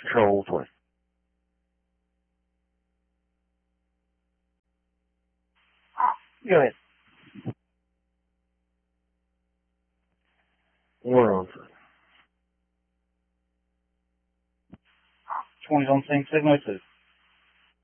Control 20. Go ahead. We're on. 20's on sync, 702.